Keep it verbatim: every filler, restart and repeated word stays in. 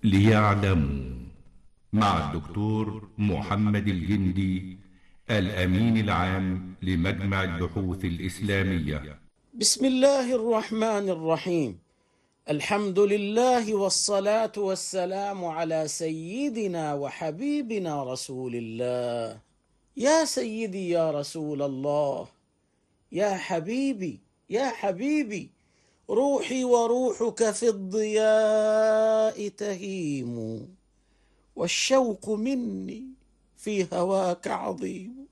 ليعلموا، مع الدكتور محمد الجندي، الأمين العام لمجمع البحوث الإسلامية. بسم الله الرحمن الرحيم. الحمد لله والصلاة والسلام على سيدنا وحبيبنا رسول الله. يا سيدي يا رسول الله، يا حبيبي يا حبيبي، روحي وروحك في الضياء تهيم، والشوق مني في هواك عظيم.